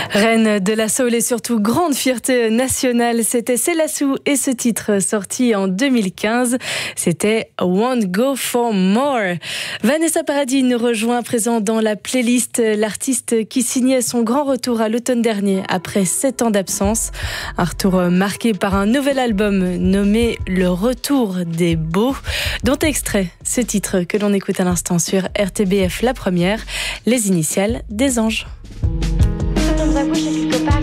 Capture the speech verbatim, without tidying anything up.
Reine de la soul et surtout grande fierté nationale, c'était Célassou et ce titre sorti en deux mille quinze, c'était Won't Go For More. Vanessa Paradis nous rejoint à présent dans la playlist, l'artiste qui signait son grand retour à l'automne dernier après sept ans d'absence. Un retour marqué par un nouvel album nommé Le Retour des Beaux, dont extrait ce titre que l'on écoute à l'instant sur R T B F La Première, les initiales des anges. Dans ma bouche, quelque part.